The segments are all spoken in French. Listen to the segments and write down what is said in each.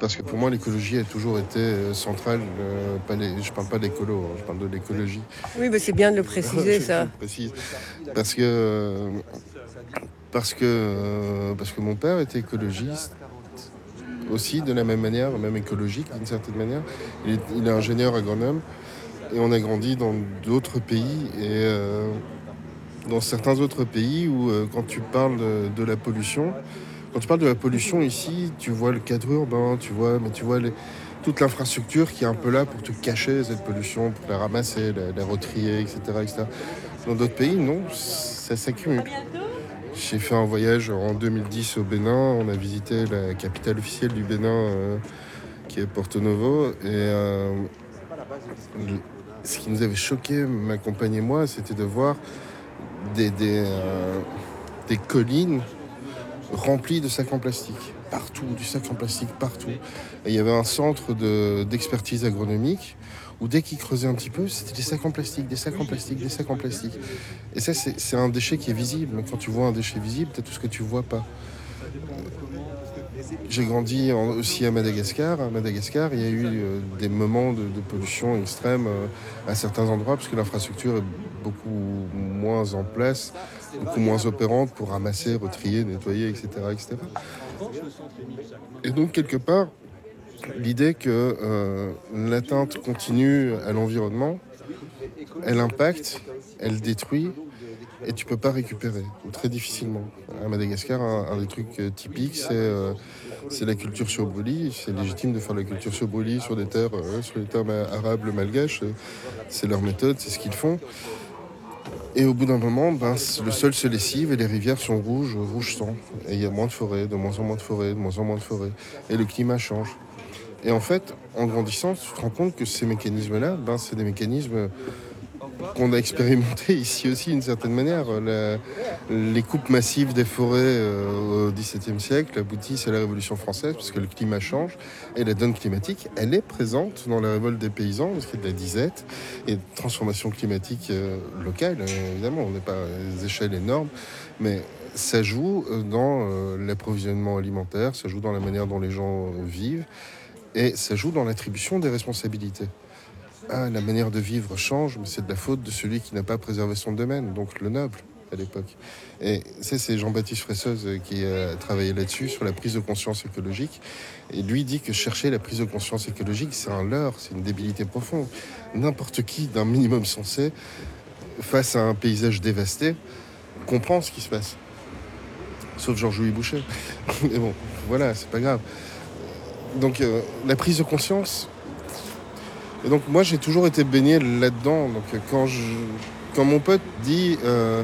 Parce que pour moi, l'écologie a toujours été centrale. Je parle pas d'écolo, hein, je parle de l'écologie. Oui, mais c'est bien de le préciser, Je ça. le précise. Parce que, parce que mon père était écologiste aussi, de la même manière, même écologique d'une certaine manière. Il est ingénieur agronome et on a grandi dans d'autres pays et dans certains autres pays où quand tu parles de la pollution, quand tu parles de la pollution ici, tu vois le cadre urbain, mais tu vois toute l'infrastructure qui est un peu là pour te cacher cette pollution, pour la ramasser, la retrier, etc., etc. Dans d'autres pays, non, ça s'accumule. J'ai fait un voyage en 2010 au Bénin, on a visité la capitale officielle du Bénin, qui est Porto Novo, et ce qui nous avait choqué, ma compagne et moi, c'était de voir des, des, euh, des collines remplies de sacs en plastique. Partout, du sac en plastique, partout. Et il y avait un centre d'expertise agronomique où dès qu'ils creusaient un petit peu, c'était des sacs en plastique, des sacs en plastique, des sacs en plastique. Et ça, c'est un déchet qui est visible. Mais quand tu vois un déchet visible, t'as tout ce que tu vois pas. J'ai grandi aussi à Madagascar. À Madagascar, il y a eu des moments de pollution extrême à certains endroits, parce que l'infrastructure est beaucoup moins en place, beaucoup moins opérante pour ramasser, retrier, nettoyer, etc., etc. Et donc, quelque part, l'idée que l'atteinte continue à l'environnement, elle impacte, elle détruit, et tu peux pas récupérer, ou très difficilement. À Madagascar, un des trucs typiques, c'est la culture sur brûlis. C'est légitime de faire la culture sur brûlis sur des terres, sur les terres arables malgaches. C'est leur méthode, c'est ce qu'ils font. Et au bout d'un moment, le sol se lessive et les rivières sont rouges, rouge sang. Et il y a moins de forêts, de moins en moins de forêts, de moins en moins de forêts. Et le climat change. Et en fait, en grandissant, tu te rends compte que ces mécanismes-là, c'est des mécanismes qu'on a expérimenté ici aussi d'une certaine manière. Les coupes massives des forêts au XVIIe siècle aboutissent à la Révolution française parce que le climat change et la donne climatique, elle est présente dans la révolte des paysans parce qu'il y a de la disette et de transformation climatique locale. Évidemment, on n'est pas à des échelles énormes, mais ça joue dans l'approvisionnement alimentaire, ça joue dans la manière dont les gens vivent et ça joue dans l'attribution des responsabilités. Ah, la manière de vivre change, mais c'est de la faute de celui qui n'a pas préservé son domaine, donc le noble à l'époque. Et ça, c'est Jean-Baptiste Fressoz qui a travaillé là-dessus, sur la prise de conscience écologique. Et lui dit que chercher la prise de conscience écologique, c'est un leurre, c'est une débilité profonde. N'importe qui, d'un minimum sensé, face à un paysage dévasté, comprend ce qui se passe. Sauf Georges-Louis Boucher. Mais bon, voilà, c'est pas grave. Donc, la prise de conscience. Et donc moi j'ai toujours été baigné là-dedans. Donc quand mon pote dit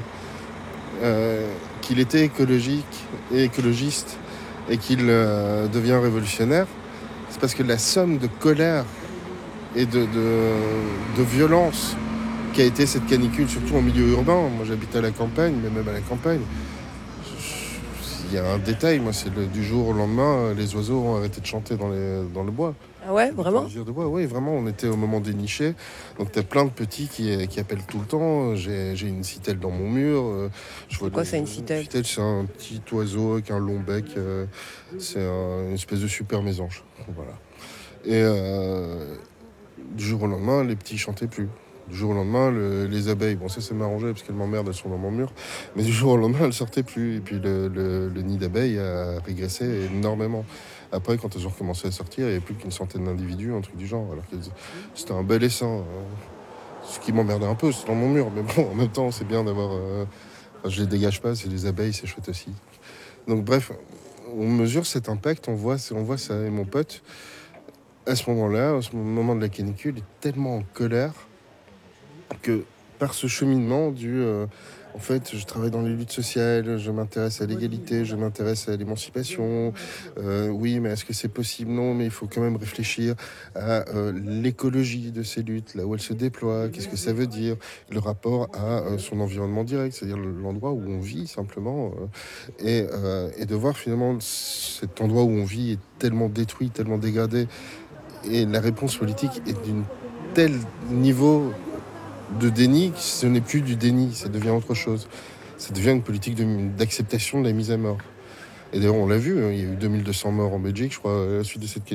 qu'il était écologique et écologiste et qu'il devient révolutionnaire, c'est parce que la somme de colère et de violence qu'a été cette canicule, surtout en milieu urbain, moi j'habite à la campagne, mais même à la campagne, il y a un détail, moi c'est du jour au lendemain, les oiseaux ont arrêté de chanter dans le bois. Ah ouais, Dans vraiment? les de bois, oui, vraiment, on était au moment des nichés. Donc, t'as plein de petits qui appellent tout le temps. J'ai une citelle dans mon mur. Je vois C'est quoi ça, une une citelle? citelle, c'est un petit oiseau avec un long bec. C'est une espèce de super mésange. Voilà. Et du jour au lendemain, les petits chantaient plus. Du jour au lendemain, les abeilles, bon, ça m'arrangeait parce qu'elles m'emmerdent, elles sont dans mon mur. Mais du jour au lendemain, elles sortaient plus. Et puis le nid d'abeilles a régressé énormément. Après, quand elles ont recommencé à sortir, il n'y avait plus qu'une centaine d'individus, un truc du genre. Alors que c'était un bel essaim. Ce qui m'emmerdait un peu, c'est dans mon mur. Mais bon, en même temps, c'est bien d'avoir. Enfin, je les dégage pas, c'est les abeilles, c'est chouette aussi. Donc bref, on mesure cet impact, on voit ça. Et mon pote, à ce moment-là, à ce moment de la canicule, est tellement en colère que par ce cheminement en fait, je travaille dans les luttes sociales, je m'intéresse à l'égalité, je m'intéresse à l'émancipation. Oui, mais est-ce que c'est possible? Non, mais il faut quand même réfléchir à l'écologie de ces luttes, là où elles se déploient, qu'est-ce que ça veut dire, le rapport à son environnement direct, c'est-à-dire l'endroit où on vit simplement, et de voir finalement cet endroit où on vit est tellement détruit, tellement dégradé, et la réponse politique est d'une tel niveau de déni que ce n'est plus du déni, ça devient autre chose. Ça devient une politique d'acceptation de la mise à mort. Et d'ailleurs, on l'a vu, il y a eu 2200 morts en Belgique, je crois, à la suite de cette